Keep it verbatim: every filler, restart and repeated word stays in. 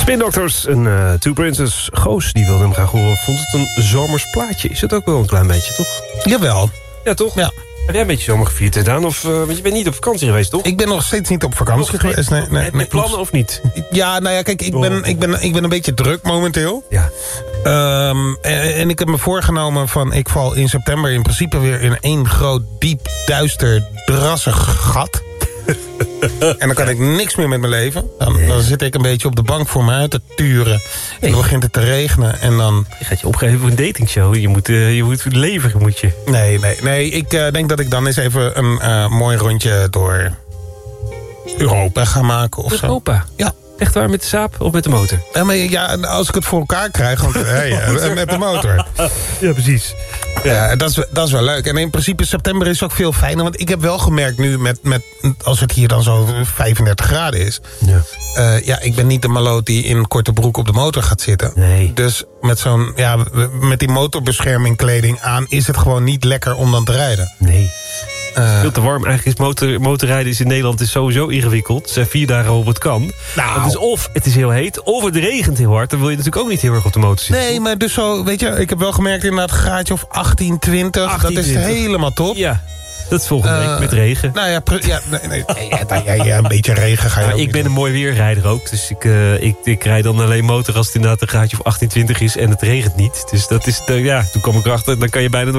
Spin Doctors en uh, Two Princes. Goos, die wilde hem graag horen. Vond het een zomers plaatje? Is het ook wel een klein beetje, toch? Jawel. Ja, toch? Ja. Heb jij een beetje zomer gevierd gedaan? Of, uh, want je bent niet op vakantie geweest, toch? Ik ben nog steeds niet op vakantie geweest. Nee, nee, Heb je nee, plannen of niet? Ja, nou ja, kijk, ik ben, ik ben, ik ben een beetje druk momenteel. Ja. Um, en, en ik heb me voorgenomen van... ik val in september in principe weer in één groot, diep, duister, drassig gat. En dan kan ik niks meer met mijn leven. Dan, dan zit ik een beetje op de bank voor me uit te turen. En dan begint het te regenen. En dan... Je gaat je opgeven voor een datingshow. Je moet, uh, je moet leveren, moet je. Nee, nee, nee. Ik uh, denk dat ik dan eens even een uh, mooi rondje door Europa ga maken. Of Europa? Zo. Ja. Echt waar, met de saap of met de motor? Ja, maar ja, als ik het voor elkaar krijg, want, hey, ja, met de motor. Ja, precies. Ja, ja dat, is, dat is wel leuk. En in principe september is ook veel fijner. Want ik heb wel gemerkt nu, met, met, als het hier dan zo vijfendertig graden is... Ja, uh, ja ik ben niet de maloot die in korte broek op de motor gaat zitten. Nee. Dus met, zo'n, ja, met die motorbeschermingkleding aan... is het gewoon niet lekker om dan te rijden. Nee. Uh, Veel te warm. Eigenlijk is motor, motorrijden is in Nederland is sowieso ingewikkeld. Het zijn vier dagen op het kan. Nou. Het is of het is heel heet, of het regent heel hard. Dan wil je natuurlijk ook niet heel erg op de motor zitten. Nee, maar dus zo, weet je, ik heb wel gemerkt inderdaad een graadje of achttien, twintig. achttien, dat is twintig. Helemaal top. Ja, dat is volgende Uh, week met regen. Nou ja, pre- ja, nee, nee, nee, ja, nou, ja, ja, een beetje regen ga je Ja, ook ik niet ben doen. een mooi weerrijder ook. Dus ik, uh, ik, ik rijd dan alleen motor als het inderdaad een graadje of achttien, twintig is. En het regent niet. Dus dat is, uh, ja, toen kwam ik erachter. Dan kan je bijna